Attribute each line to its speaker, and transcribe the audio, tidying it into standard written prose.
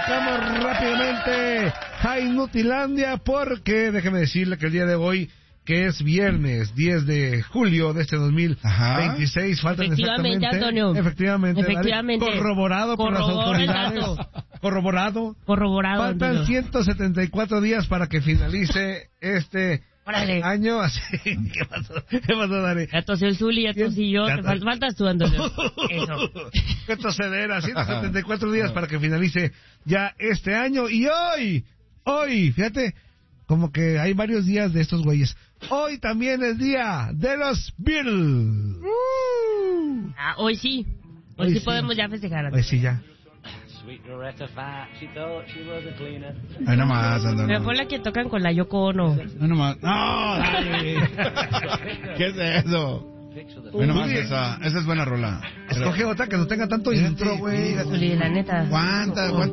Speaker 1: arrancamos rápidamente a Inutilandia porque déjeme decirle que el día de hoy, que es viernes 10 de julio de este 2026, faltan
Speaker 2: efectivamente,
Speaker 1: exactamente,
Speaker 2: Antonio.
Speaker 1: Efectivamente, corroborado por las autoridades, corroborado, faltan
Speaker 2: Antonio.
Speaker 1: 174 días para que finalice este año, así. ¿Qué pasó, Dani?
Speaker 2: Ya tosió el Zuli, ya tosí yo, te faltas tú, Antonio. Eso.
Speaker 1: Qué tosedera, 174 días para que finalice ya este año. Y hoy, fíjate, como que hay varios días de estos güeyes. Hoy también es día de los Beatles.
Speaker 2: Hoy sí. Hoy sí podemos ya festejar.
Speaker 1: Hoy sí ya.
Speaker 3: Ahí nomás,
Speaker 2: Antonio. Me fue la que tocan con la Yoko Ono.
Speaker 3: Ahí nomás. ¡No! Dale. ¿Qué es eso? Ahí nomás, esa es buena rola.
Speaker 1: Escoge otra que no tenga tanto intro, güey.
Speaker 2: La neta.
Speaker 3: ¿Cuántas